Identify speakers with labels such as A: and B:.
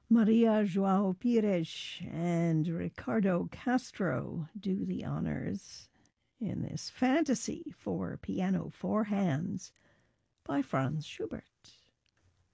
A: Maria Joao Pires and Ricardo Castro do the honors in this fantasy for piano four hands by Franz Schubert.